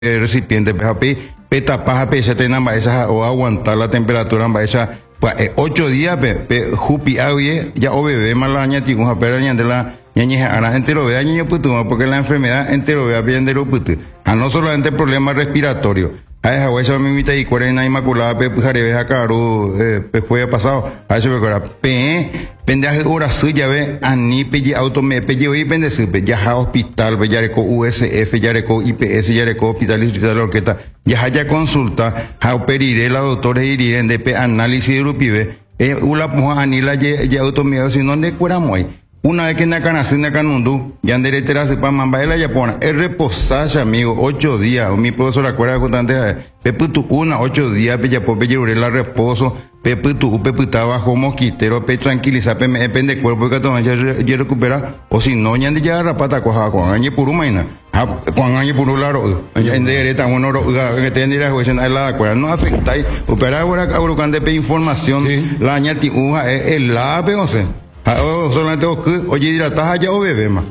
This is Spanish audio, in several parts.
recipiente, pe tapas, pe se tengan esa o aguantar la temperatura, esa, pues 8 días, pe jupi awie, ya o bebé malaña, tigun, pero de la ñañeja, ahora entero vea ñaño putu, porque la enfermedad entero vea bien de lo putu, a no solamente problemas respiratorios. A esa huesa me invita y cuarenta inmaculada pe jarebe caro pe jueves pasado a eso me acuerdo pendeja hora suya ve ani pe auto me pe hoy pende supe ya a hospital pe ya reco USF ya reco IPS ya reco hospital distrital orquesta ya haya consulta a operire la doctora irían de pe análisis de rupive ula puja anila ya auto me si no de cuera muy. Una vez que en la canacina de Canundú, ya en derecha se para Mambaela ya pone, es reposarse, amigo, 8 días, mi profesor acuerda constante, peputu 8 días, pe ya pe lloré la reposo, peputu, peputa bajo mosquitero, pe tranquiliza, pe me pende cuerpo, que todo ya recupera, o si no, ya de ya rapata coja, con añe puru maina, con añe puru laro, en derecha, uno, que tendría que ser la acuerda, no afecta, opera ahora, de pe información, la añati uja, el la, o sea. Solamente oye dirá, ¿estás allá o bebé más?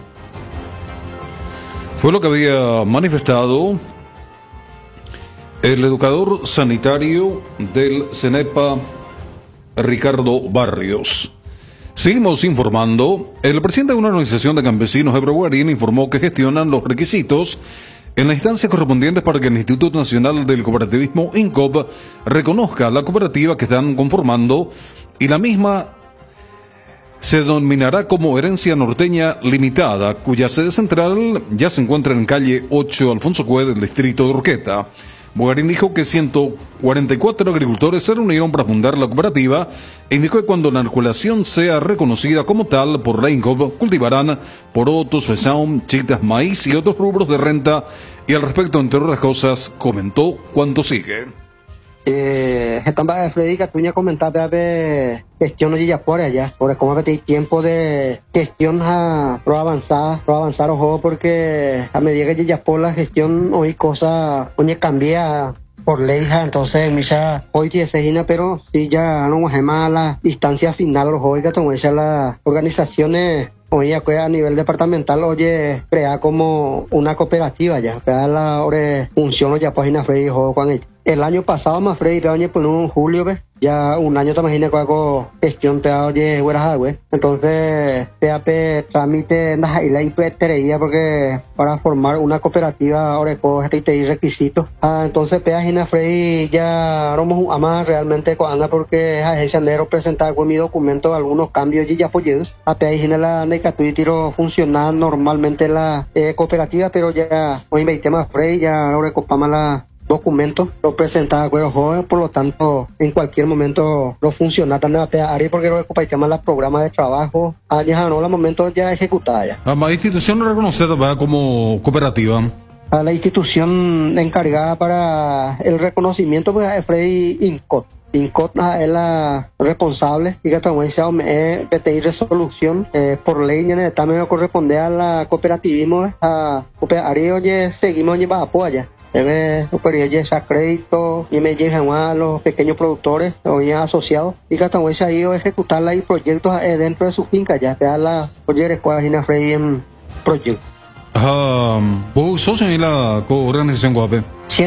Fue lo que había manifestado el educador sanitario del CENEPA, Ricardo Barrios. Seguimos informando. El presidente de una organización de campesinos, Ebro Guarín, informó que gestionan los requisitos en las instancias correspondientes para que el Instituto Nacional del Cooperativismo, INCOP, reconozca la cooperativa que están conformando y la misma se denominará como Herencia Norteña Limitada, cuya sede central ya se encuentra en calle 8 Alfonso Cue del distrito de Urqueta. Bogarín dijo que 144 agricultores se reunieron para fundar la cooperativa e indicó que cuando la inoculación sea reconocida como tal por la INCOP, cultivarán porotos, fresón, chitas, maíz y otros rubros de renta. Y al respecto, entre otras cosas, comentó cuánto sigue. Estamba de Freddy Catuña comentaba de gestión de por allá, sobre cómo hay tiempo de gestión a pro avanzar ojo, porque a medida que ya por la gestión hoy cosa oye cambia por ley, entonces misa hoy tiene sejina, pero si ya no más la instancia final hoy que tomó las organizaciones. Oye, a nivel departamental, oye, crea como una cooperativa ya, crea la función ya página Freddy dijo Juan. El año pasado más Freddy, pero por un julio, ¿ves? Ya un año te imaginas que hago gestión, te oye, güey. Entonces, PAP trámite, y la IP porque para formar una cooperativa, ahora coge requisitos. Entonces, PA Freddy ya vamos a más realmente con porque es el presentar con mi documento algunos cambios y ya apoyados. A PA la tiro funcionar normalmente la cooperativa, pero ya hoy me tema Freddy, ya ahora copamos la documentos, lo presentaba Cuero Joven, por lo tanto, en cualquier momento no funciona tan área porque no compartimos los programas de trabajo, ya no, los momentos ya ejecutados ya. La institución no reconoce como cooperativa. A la institución encargada para el reconocimiento pues, es Freddy INCOT. INCOT es la responsable y que también se PTI resolución por ley también corresponde a la cooperativismo a cooperario oye seguimos llevando apoyo ese crédito y me llevan a los pequeños productores o ya asociados y que también se ha ido a ejecutar los proyectos dentro de su finca ya que a la oye escuadrina Freddy en proyecto. ¿Vos sos en la organización Guape?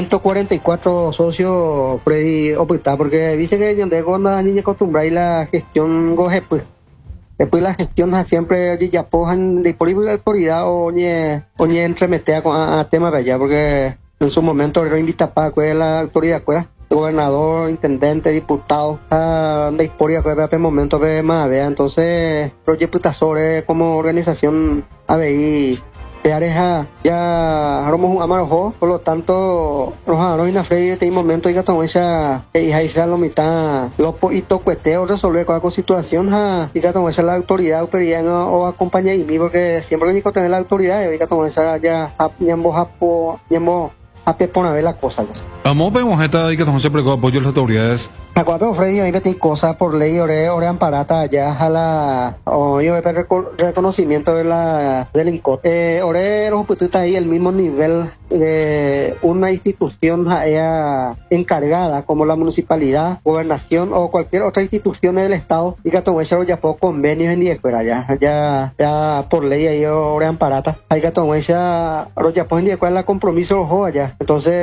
144 socios Freddy opta porque dice que donde con la niña acostumbrada y la gestión goje pues después la gestión siempre ya pojan de por autoridad o ni entremetea a temas de allá porque en su momento lo invita para que la autoridad pues gobernador, intendente, diputado, de historia que en momento ve más vea entonces proyecto sobre como organización a ver Peareja ya somos un amarojo, por lo tanto, los en la Freddy en este momento ya tomó esa hija lo mitad los poquitos cueteos resolver con la situación y ya tomó esa la autoridad o acompañar y mí porque siempre que tener la autoridad y ya tomó esa ya ñambo a pepona ver la cosa. Vamos vemos esta y que tomó siempre con apoyo de las autoridades. Acuape Freddy, ahí metí cosas por ley, ore amparata allá a la, o yo reconocimiento de la del INCOT. Ore los pututas ahí el mismo nivel de una institución encargada como la municipalidad, gobernación o cualquier otra institución del estado y que tomó ese ya por convenios en Diecuera ya por ley ahí ore amparata. Hay que tomar ese ya por en Diecuera la compromiso ojo allá. Entonces